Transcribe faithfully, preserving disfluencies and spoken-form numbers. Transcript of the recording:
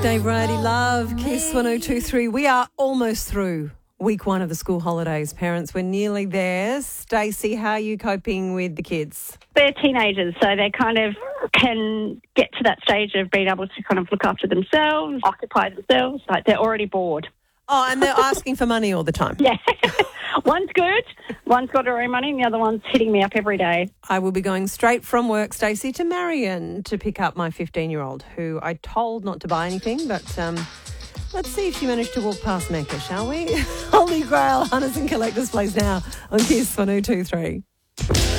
Dave Riley, love, Kiss one oh two three. We are almost through week one of the school holidays, parents. We're nearly there. Stacey, how are you coping with the kids? They're teenagers, so they kind of can get to that stage of being able to kind of look after themselves, occupy themselves. Like they're already bored. Oh, and they're asking for money all the time. Yeah. One's good, one's got her own money, and the other one's hitting me up every day. I will be going straight from work, Stacey, to Marion to pick up my fifteen-year-old, who I told not to buy anything, but um, let's see if she managed to walk past Mecca, shall we? Holy Grail, Hunters and Collectors Place now on Kiss one oh two three.